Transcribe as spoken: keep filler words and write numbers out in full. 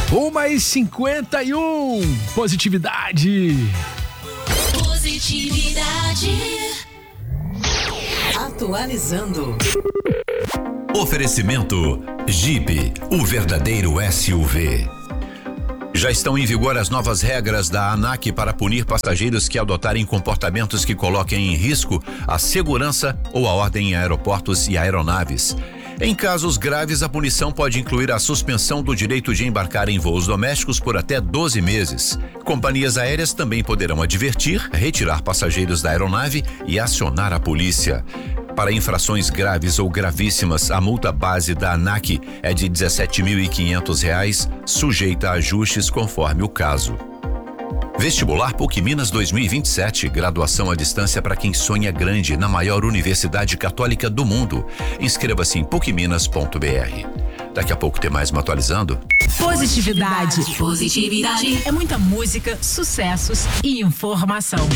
uma e cinquenta e um. Positividade. Positividade. Atualizando. Oferecimento Jeep, o verdadeiro S U V. Já estão em vigor as novas regras da ANAC para punir passageiros que adotarem comportamentos que coloquem em risco a segurança ou a ordem em aeroportos e aeronaves. Em casos graves, a punição pode incluir a suspensão do direito de embarcar em voos domésticos por até doze meses. Companhias aéreas também poderão advertir, retirar passageiros da aeronave e acionar a polícia. Para infrações graves ou gravíssimas, a multa base da ANAC é de dezessete mil e quinhentos reais, sujeita a ajustes conforme o caso. Vestibular PUC Minas dois mil e vinte e sete, graduação à distância para quem sonha grande na maior universidade católica do mundo. Inscreva-se em puc minas ponto b r. Daqui a pouco tem mais uma atualizando. Positividade. Positividade. É muita música, sucessos e informação.